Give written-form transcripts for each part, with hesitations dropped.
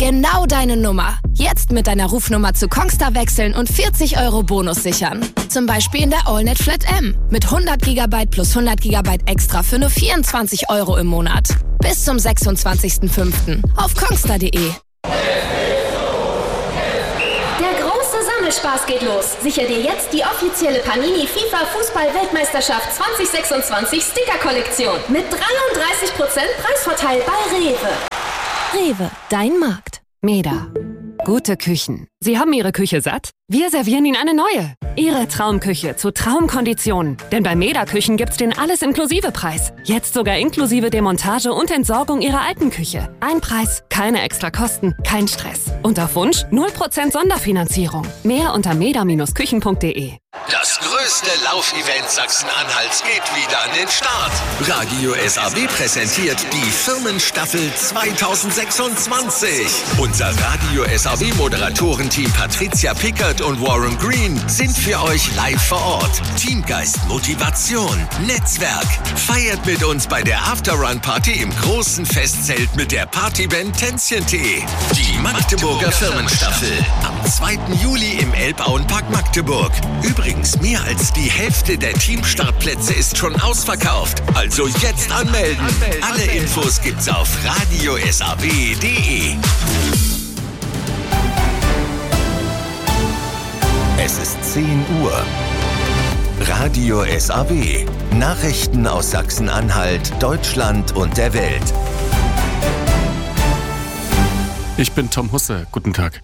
Genau deine Nummer. Jetzt mit deiner Rufnummer zu Kongstar wechseln und 40 € Bonus sichern. Zum Beispiel in der AllNet Flat M mit 100 GB plus 100 GB extra für nur 24 € im Monat. Bis zum 26.05. auf kongstar.de. Spaß geht los. Sicher dir jetzt die offizielle Panini FIFA Fußball-Weltmeisterschaft 2026 Sticker-Kollektion mit 33% Preisvorteil bei Rewe. Rewe, dein Markt. Meda. Gute Küchen. Sie haben Ihre Küche satt? Wir servieren Ihnen eine neue. Ihre Traumküche zu Traumkonditionen. Denn bei Meda Küchen gibt's den Alles-Inklusive-Preis. Jetzt sogar inklusive Demontage und Entsorgung Ihrer alten Küche. Ein Preis, keine extra Kosten, kein Stress. Und auf Wunsch 0% Sonderfinanzierung. Mehr unter meda-küchen.de. Das größte Laufevent Sachsen-Anhalts geht wieder an den Start. Radio SAW präsentiert die Firmenstaffel 2026. Unser Radio SAW-Moderatorenteam Patricia Pickert und Warren Green sind für euch live vor Ort. Teamgeist, Motivation, Netzwerk. Feiert mit uns bei der Afterrun-Party im großen Festzelt mit der Partyband Tänzchen.de. Die Magdeburger Firmenstaffel. Am 2. Juli im Elbauenpark Magdeburg. Übrigens, mehr als die Hälfte der Teamstartplätze ist schon ausverkauft. Also jetzt anmelden. Alle Infos gibt's auf radiosaw.de. Es ist 10 Uhr. Radio SAW. Nachrichten aus Sachsen-Anhalt, Deutschland und der Welt. Ich bin Tom Husse. Guten Tag.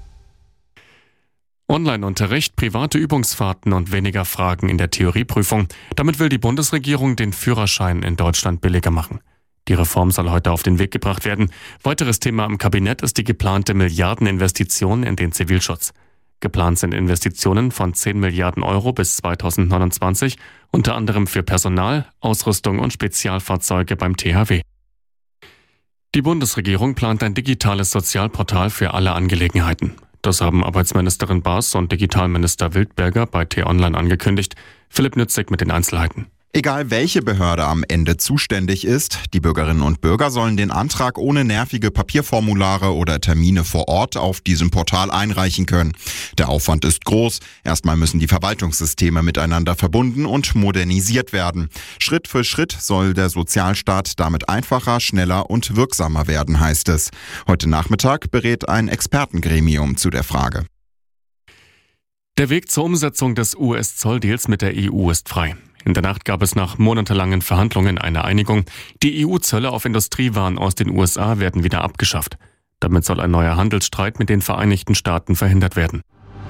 Online-Unterricht, private Übungsfahrten und weniger Fragen in der Theorieprüfung. Damit will die Bundesregierung den Führerschein in Deutschland billiger machen. Die Reform soll heute auf den Weg gebracht werden. Weiteres Thema im Kabinett ist die geplante Milliardeninvestition in den Zivilschutz. Geplant sind Investitionen von 10 Milliarden € bis 2029, unter anderem für Personal, Ausrüstung und Spezialfahrzeuge beim THW. Die Bundesregierung plant ein digitales Sozialportal für alle Angelegenheiten. Das haben Arbeitsministerin Baas und Digitalminister Wildberger bei T-Online angekündigt. Philipp Nützig mit den Einzelheiten. Egal welche Behörde am Ende zuständig ist, die Bürgerinnen und Bürger sollen den Antrag ohne nervige Papierformulare oder Termine vor Ort auf diesem Portal einreichen können. Der Aufwand ist groß. Erstmal müssen die Verwaltungssysteme miteinander verbunden und modernisiert werden. Schritt für Schritt soll der Sozialstaat damit einfacher, schneller und wirksamer werden, heißt es. Heute Nachmittag berät ein Expertengremium zu der Frage. Der Weg zur Umsetzung des US-Zolldeals mit der EU ist frei. In der Nacht gab es nach monatelangen Verhandlungen eine Einigung. Die EU-Zölle auf Industriewaren aus den USA werden wieder abgeschafft. Damit soll ein neuer Handelsstreit mit den Vereinigten Staaten verhindert werden.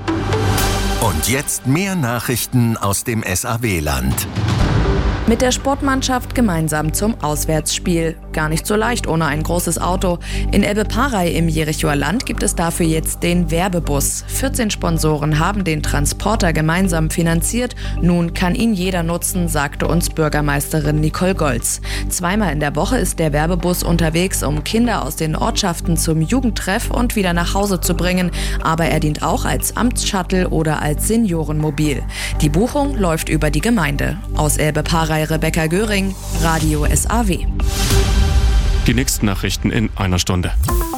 Und jetzt mehr Nachrichten aus dem SAW-Land. Mit der Sportmannschaft gemeinsam zum Auswärtsspiel. Gar nicht so leicht ohne ein großes Auto. In Elbe-Parey im Jerichoer Land gibt es dafür jetzt den Werbebus. 14 Sponsoren haben den Transporter gemeinsam finanziert. Nun kann ihn jeder nutzen, sagte uns Bürgermeisterin Nicole Golz. Zweimal in der Woche ist der Werbebus unterwegs, um Kinder aus den Ortschaften zum Jugendtreff und wieder nach Hause zu bringen. Aber er dient auch als Amtsshuttle oder als Seniorenmobil. Die Buchung läuft über die Gemeinde. Aus Elbe-Parey Rebecca Göring, Radio SAW. Die nächsten Nachrichten in einer Stunde.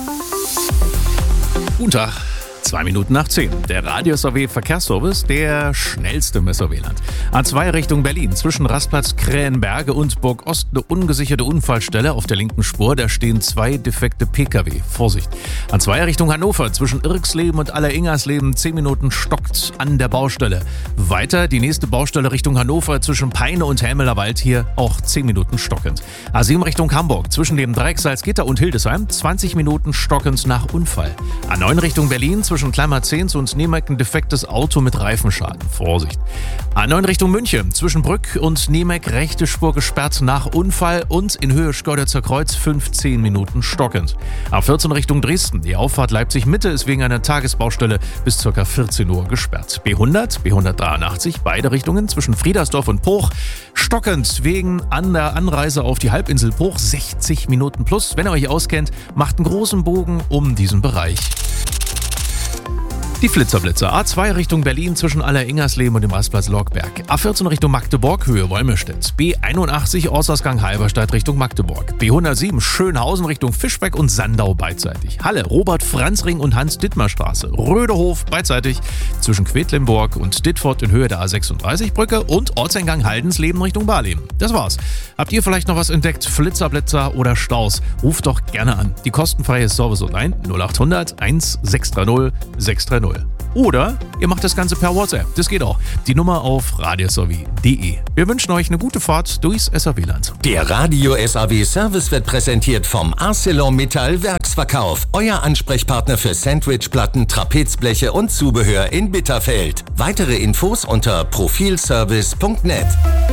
Guten Tag. 2 Minuten nach 10. Der Radio SAW Verkehrsservice, der schnellste im SAW-Land. A2 Richtung Berlin, zwischen Rastplatz Krähenberge und Burg Ost eine ungesicherte Unfallstelle auf der linken Spur. Da stehen 2 defekte Pkw. Vorsicht. A2 Richtung Hannover, zwischen Irksleben und Alleringersleben 10 Minuten stockt an der Baustelle. Weiter die nächste Baustelle Richtung Hannover, zwischen Peine und Helmeler Wald, hier auch 10 Minuten stockend. A7 Richtung Hamburg, zwischen dem Dreieck Salzgitter und Hildesheim 20 Minuten stockend nach Unfall. A9 Richtung Berlin, zwischen Kleimer-Zehns und Niemek ein defektes Auto mit Reifenschaden. Vorsicht. A9 Richtung München. Zwischen Brück und Niemek rechte Spur gesperrt nach Unfall und in Höhe Schkeuditzer Kreuz 15 Minuten stockend. A14 Richtung Dresden. Die Auffahrt Leipzig-Mitte ist wegen einer Tagesbaustelle bis ca. 14 Uhr gesperrt. B100, B183, beide Richtungen zwischen Friedersdorf und Poch stockend wegen an der Anreise auf die Halbinsel Poch 60 Minuten plus. Wenn ihr euch auskennt, macht einen großen Bogen um diesen Bereich. Die Flitzerblitzer. A2 Richtung Berlin zwischen Aller-Ingersleben und dem Rastplatz Lockberg. A14 Richtung Magdeburg, Höhe Wolmestedt. B81 Ortsausgang Halberstadt Richtung Magdeburg. B107 Schönhausen Richtung Fischbeck und Sandau beidseitig. Halle, Robert-Franz-Ring und Hans-Dittmar-Straße. Rödehof beidseitig zwischen Quedlinburg und Dittfurt in Höhe der A36-Brücke und Ortseingang Haldensleben Richtung Barleben. Das war's. Habt ihr vielleicht noch was entdeckt? Flitzerblitzer oder Staus? Ruft doch gerne an. Die kostenfreie Service-Hotline 0800 1630 630. Oder ihr macht das Ganze per WhatsApp. Das geht auch. Die Nummer auf radiosaw.de. Wir wünschen euch eine gute Fahrt durchs SAW-Land. Der Radio SAW Service wird präsentiert vom ArcelorMittal Werksverkauf. Euer Ansprechpartner für Sandwichplatten, Trapezbleche und Zubehör in Bitterfeld. Weitere Infos unter profilservice.net.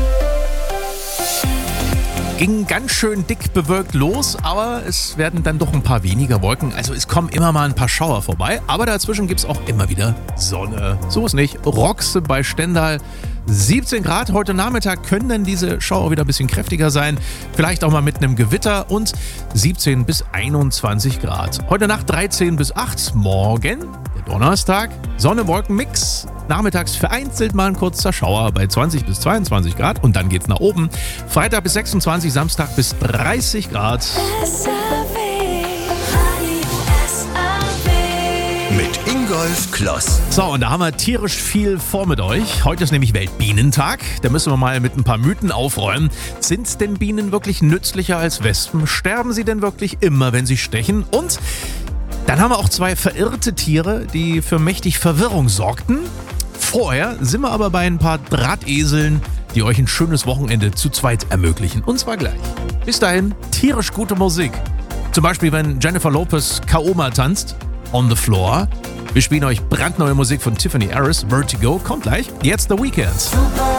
Ging ganz schön dick bewölkt los, aber es werden dann doch ein paar weniger Wolken. Also es kommen immer mal ein paar Schauer vorbei, aber dazwischen gibt es auch immer wieder Sonne. So ist nicht. Roxe bei Stendal. 17 Grad. Heute Nachmittag können dann diese Schauer wieder ein bisschen kräftiger sein. Vielleicht auch mal mit einem Gewitter und 17 bis 21 Grad. Heute Nacht 13 bis 8. Morgen, der Donnerstag, Sonne-Wolken-Mix. Nachmittags vereinzelt mal ein kurzer Schauer bei 20 bis 22 Grad und dann geht's nach oben. Freitag bis 26, Samstag bis 30 Grad. Mit Ingolf Kloss. So, und da haben wir tierisch viel vor mit euch. Heute ist nämlich Weltbienentag. Da müssen wir mal mit ein paar Mythen aufräumen. Sind denn Bienen wirklich nützlicher als Wespen? Sterben sie denn wirklich immer, wenn sie stechen? Und dann haben wir auch zwei verirrte Tiere, die für mächtig Verwirrung sorgten. Vorher sind wir aber bei ein paar Drahteseln, die euch ein schönes Wochenende zu zweit ermöglichen. Und zwar gleich. Bis dahin, tierisch gute Musik. Zum Beispiel, wenn Jennifer Lopez Kaoma tanzt, On the Floor. Wir spielen euch brandneue Musik von Tiffany Harris, Vertigo. Kommt gleich. Jetzt The Weeknd.